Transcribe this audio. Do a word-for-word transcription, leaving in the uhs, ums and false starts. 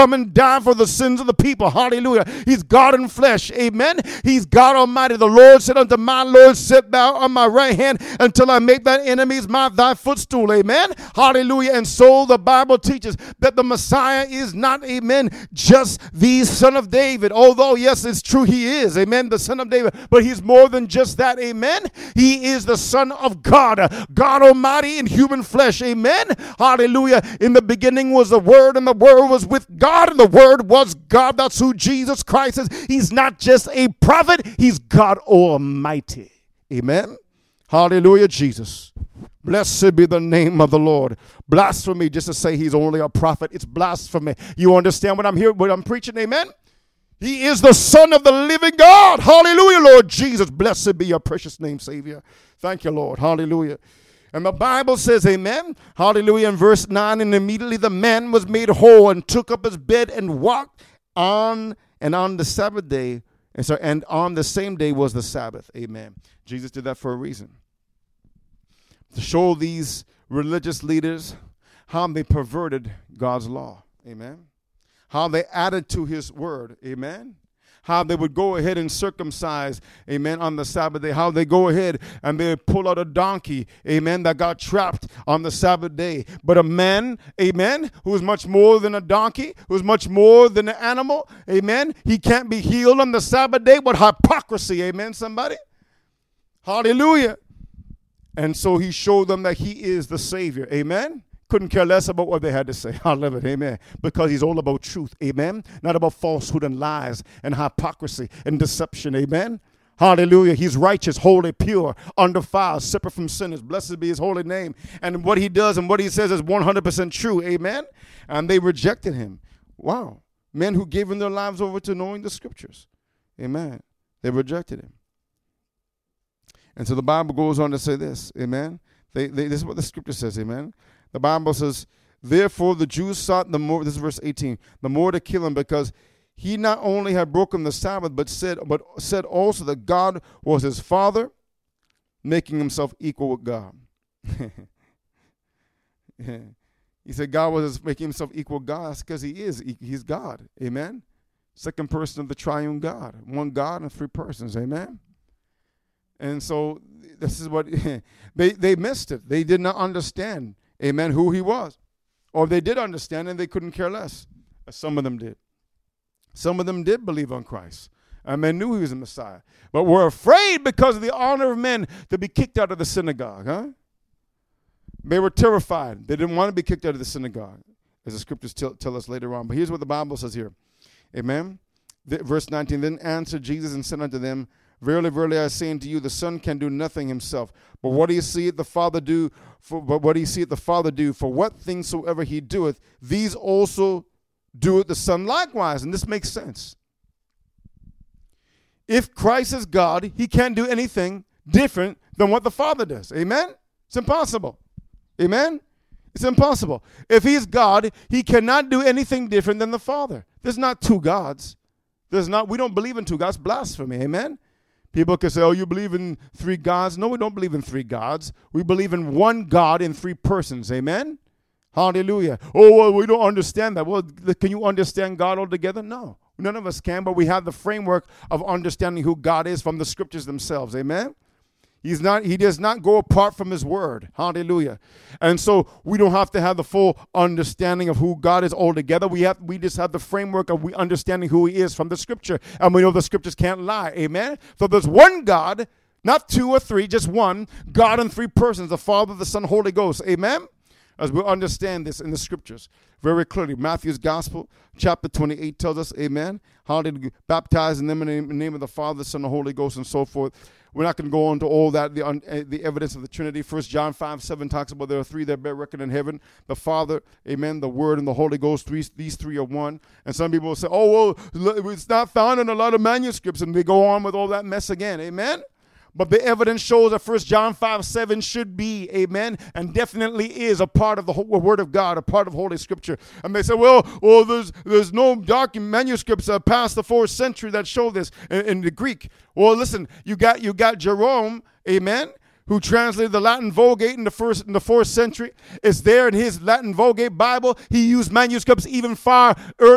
come and die for the sins of the people. Hallelujah. He's God in flesh. Amen. He's God Almighty. The Lord said unto my Lord, sit thou on my right hand until I make thine enemies my thy footstool. Amen. Hallelujah. And so the Bible teaches that the Messiah is not, amen, just the son of David. Although, yes, it's true he is, amen, the son of David. But he's more than just that, amen. He is the Son of God, God Almighty in human flesh. Amen. Hallelujah. In the beginning was the Word, and the Word was with God, and the Word was God. That's who Jesus Christ is. He's not just a prophet, he's God Almighty. Amen. Hallelujah, Jesus. Blessed be the name of the Lord. Blasphemy just to say he's only a prophet. It's blasphemy. You understand what I'm here, what I'm preaching? Amen. He is the Son of the living God. Hallelujah, Lord Jesus. Blessed be your precious name, Savior. Thank you, Lord. Hallelujah. And the Bible says, amen, hallelujah, in verse nine, and immediately the man was made whole and took up his bed and walked on, and on the Sabbath day, and so and on the same day was the Sabbath. Amen. Jesus did that for a reason. To show these religious leaders how they perverted God's law. Amen. How they added to his word. Amen. How they would go ahead and circumcise, amen, on the Sabbath day. How they go ahead and they would pull out a donkey, amen, that got trapped on the Sabbath day. But a man, amen, who is much more than a donkey, who is much more than an animal, amen, he can't be healed on the Sabbath day. What hypocrisy, amen, somebody? Hallelujah. And so he showed them that he is the Savior, amen. Couldn't care less about what they had to say. I love it, amen. Because he's all about truth, amen. Not about falsehood and lies and hypocrisy and deception, amen. Hallelujah. He's righteous, holy, pure, undefiled, separate from sinners. Blessed be his holy name. And what he does and what he says is one hundred percent true, amen. And they rejected him. Wow. Men who gave their lives over to knowing the scriptures, amen. They rejected him. And so the Bible goes on to say this, amen. They, they, this is what the scripture says, amen. The Bible says, therefore the Jews sought the more, this is verse eighteen, the more to kill him, because he not only had broken the Sabbath, but said, but said also that God was his father, making himself equal with God. He said God was making himself equal with God. That's because he is. He's God. Amen. Second person of the triune God. One God and three persons. Amen. And so this is what they, they missed it. They did not understand, amen, who he was. Or they did understand and they couldn't care less. Some of them did. Some of them did believe on Christ. And they knew he was the Messiah. But were afraid because of the honor of men to be kicked out of the synagogue. Huh? They were terrified. They didn't want to be kicked out of the synagogue, as the scriptures tell, tell us later on. But here's what the Bible says here. Amen. The, verse nineteen, then answered Jesus and said unto them, verily, verily, I say unto you, the Son can do nothing himself. But what do you see it the Father do? For, but what do you see it the Father do? For what things soever he doeth, these also doeth the Son likewise. And this makes sense. If Christ is God, he can't do anything different than what the Father does. Amen? It's impossible. Amen? It's impossible. If he's God, he cannot do anything different than the Father. There's not two gods. There's not. We don't believe in two gods. Blasphemy. Amen? People can say, oh, you believe in three gods. No, we don't believe in three gods. We believe in one God in three persons. Amen? Hallelujah. Oh, well, we don't understand that. Well, can you understand God altogether? No. None of us can, but we have the framework of understanding who God is from the scriptures themselves. Amen? He's not, he does not go apart from his word. Hallelujah. And so we don't have to have the full understanding of who God is altogether. We have, we just have the framework of we understanding who he is from the scripture. And we know the scriptures can't lie. Amen. So there's one God, not two or three, just one God in three persons, the Father, the Son, Holy Ghost. Amen. As we understand this in the scriptures very clearly. Matthew's gospel, chapter twenty-eight tells us, amen, how to baptize in them in the name of the Father, the Son, the Holy Ghost, and so forth. We're not going to go into all that, the, uh, the evidence of the Trinity. First John five, seven talks about there are three that bear record in heaven. The Father, amen, the Word, and the Holy Ghost. Three, these three are one. And some people will say, oh, well, it's not found in a lot of manuscripts. And they go on with all that mess again. Amen? But the evidence shows that First John five, seven should be, amen, and definitely is a part of the Word of God, a part of Holy Scripture. And they say, well, well there's there's no document manuscripts uh, past the fourth century that show this in, in the Greek. Well, listen, you got you got Jerome, amen, who translated the Latin Vulgate in the first in the fourth century. It's there in his Latin Vulgate Bible. He used manuscripts even far earlier.